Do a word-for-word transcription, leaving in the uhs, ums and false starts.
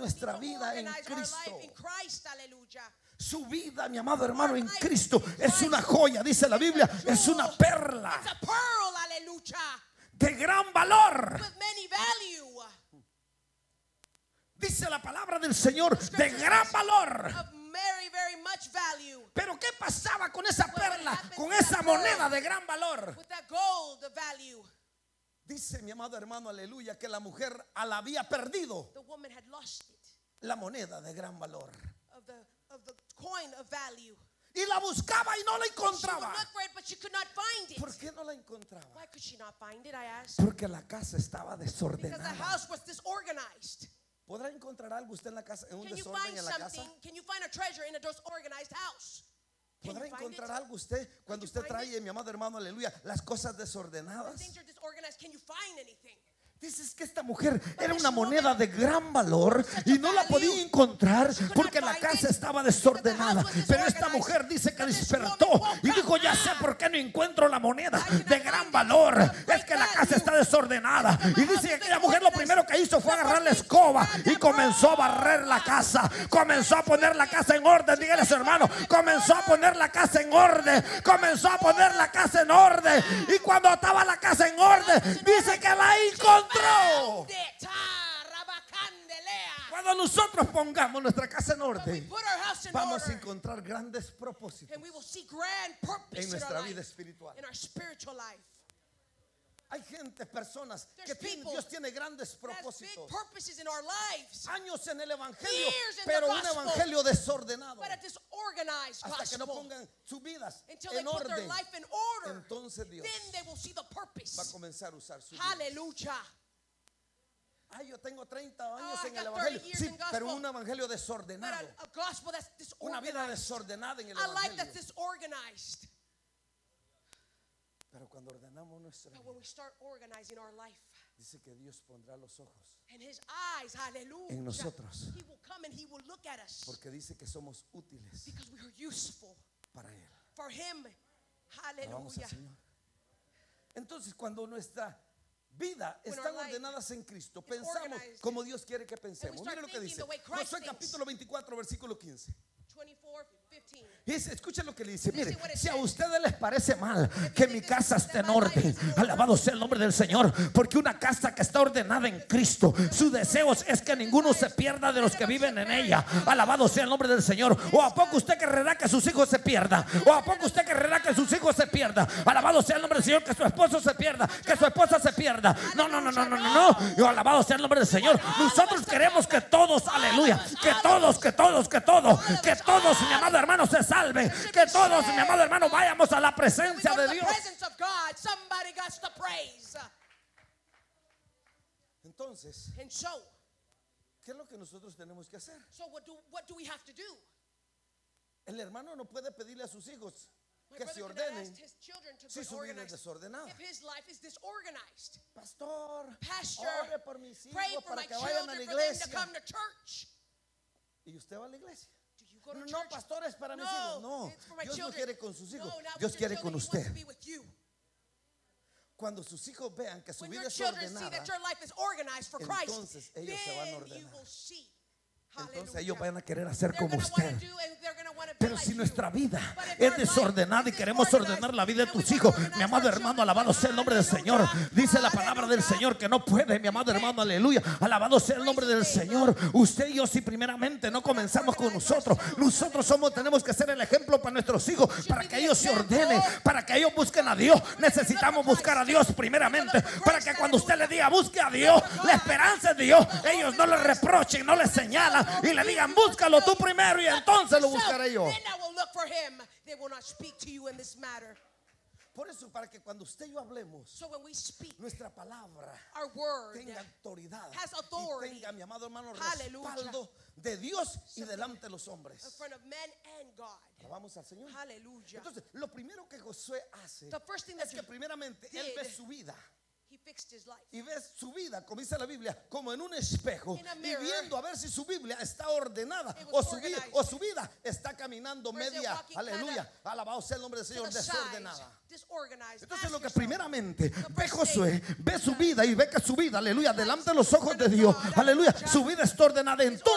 nuestra vida en organize our Cristo. life in Christ. Hallelujah. Su vida, mi amado hermano, en Cristo es una joya, dice la Biblia, es una perla It's a pearl, hallelujah, de gran valor. with many value. Dice la palabra del Señor, de gran valor. Of very, very much value. Pero ¿qué pasaba con esa perla, con esa moneda de gran valor? With that gold, the value. Dice mi amado hermano, aleluya, que la mujer la había perdido The woman had lost it. la moneda de gran valor. Of the, of the coin of value. Y la buscaba y no la She would encontraba. look for it, but she could not find it. ¿Por qué no la encontraba? Why could she not find it, I asked? Porque la casa estaba Because the desordenada. house was disorganized. ¿Podrá encontrar algo usted en la casa, en un Can you desorden find en la casa? something? Can you find a treasure in a disorganized house? Can ¿Podrá you find encontrar it? algo usted cuando you usted find trae, mi amado hermano, aleluya, las cosas When desordenadas? things are disorganized, can you find anything? Dices que esta mujer era una moneda de gran valor y no la podía encontrar porque la casa estaba desordenada. Pero esta mujer dice que despertó y dijo, ya sé por qué no encuentro la moneda de gran valor. Es que la casa está desordenada. Y dice que aquella mujer lo primero que hizo fue agarrar la escoba y comenzó a barrer la casa. Comenzó a poner la casa en orden. Dígale a su hermano, comenzó a poner la casa en orden. Comenzó a poner la casa en orden. Y cuando estaba la casa en orden, dice que la encontró. Found it. Ah, rabacandelea. Cuando nosotros pongamos nuestra casa en When we orden, put our house in vamos a order, encontrar grandes propósitos and we will see grand purpose en in nuestra our vida life, espiritual. in our spiritual life. Hay gente, personas que There's tienen, people Dios tiene grandes That has big propósitos. purposes in our lives, Años en el evangelio, Years in the pero un gospel. evangelio desordenado. but a disorganized Hasta que no gospel. pongan sus vidas Until they en put their orden, life in order, entonces Dios then they will see the va a purpose. comenzar a usar su vida. Hallelujah. Ay, yo tengo treinta Oh, años I en el got evangelio. thirty years Sí, in gospel. pero un evangelio But desordenado. a, a gospel that's Una vida disorganized. desordenada en el A life that's evangelio. disorganized. Pero cuando ordenamos nuestra But vida, when we start organizing our life, dice que Dios pondrá los ojos and His eyes, hallelujah, en nosotros. He will come and He will look at us Porque dice que somos útiles because we are useful para Él. for Him. Alabamos al Hallelujah. Señor. Entonces, cuando nuestra vida When están our life ordenadas en Cristo, is pensamos organized, como Dios quiere que pensemos. start Mire lo que thinking dice the way Christ Josué thinks. capítulo veinticuatro, versículo quince. twenty-four fifteen. Dice, escuchen lo que le dice. Mire, Listen what it si a says. ustedes les parece mal que mi think casa this- esté en that my life orden, is in order. alabado sea el nombre del Señor, porque una casa que está ordenada en Cristo, su deseo es que ninguno se pierda de los que viven en ella. Alabado sea el nombre del Señor. ¿O a poco usted querrá que sus hijos se pierdan? ¿O a poco usted querrá que sus hijos se pierdan? Alabado sea el nombre del Señor, que su esposo se pierda, que su esposa se pierda. No, no, no, no, no, no, no. Yo alabado sea el nombre del Señor. Nosotros queremos que todos, aleluya, que todos, que todos, que todos, que todos, mi amado hermano, se salven. Que todos, mi amado hermano, vayamos a la We presencia go to de the Dios. presence of God. Somebody got to praise. Entonces, And so, ¿qué es lo que nosotros tenemos que hacer? so what do what do we have to do? El hermano no puede pedirle a sus hijos My que brother se cannot ordenen ask his children to si be su vida es organized desordenada. if his life is disorganized. Pastor, Pastor, ore por mis pray hijos for para my que vayan a children la for them to iglesia. come to church. ¿Y usted va a la iglesia? Do you go to No, church? pastor, es para mis No, hijos. No, it's for my Dios no children. quiere con sus hijos. No, not Dios with your quiere con children. He wants usted. to be with you. Cuando sus hijos vean que su When vida your es children see ordenada, that your life is organized for Christ, entonces ellos se van a then you ordenar. will see. entonces Hallelujah. ellos van a querer hacer They're como gonna usted. wanna do and they're gonna wanna be Pero like si you. nuestra vida But if es our life desordenada y is queremos disorganized, ordenar la vida de and we tus wanna hijos, organize mi amado our hermano, children, alabado sea el nombre del Señor. hallelujah, Dice la palabra del hallelujah. Señor que no puede, mi amado hermano, aleluya. Alabado sea el nombre del Señor. Usted y yo, si primeramente no comenzamos con nosotros, nosotros somos, tenemos que ser el ejemplo para nuestros hijos, para que ellos se ordenen, para que ellos busquen a Dios. Necesitamos buscar a Dios primeramente, para que cuando usted le diga busque a Dios, la esperanza es Dios, ellos no le reprochen, no le señalan y le digan búscalo tú primero y entonces lo buscaré yo. Then I will look for him. They will not speak to you in this matter. Por eso, para que cuando usted y yo hablemos, So when we speak, nuestra palabra our word tenga autoridad has y authority. tenga, mi amado hermano, Hallelujah. respaldo de Dios y delante de los in hombres. front of men and God. Alabamos al Señor. Hallelujah. Entonces, lo primero que Josué hace The first thing that es que primeramente él did, ve su vida He fixed his life. y ve su vida, como dice la Biblia, como en un espejo In a y mirror. viendo a ver si su Biblia está ordenada It o was su, vida, organized. o su vida está caminando Or is it media, walking aleluya, kinda alabado sea el nombre del To Señor, the side, desordenada. disorganized. Entonces Ask lo que yourself, primeramente the ve first Josué, thing ve su that vida y ve que su vida, aleluya, delante de los ojos de Dios, aleluya, su vida está ordenada. Entonces